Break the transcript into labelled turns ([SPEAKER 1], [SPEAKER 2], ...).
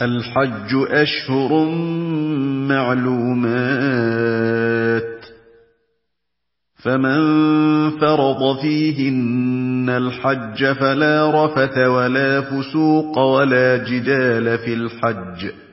[SPEAKER 1] الحج أشهر معلومات، فمن فرض فيهن الحج فلا رفث ولا فسوق ولا جدال في الحج،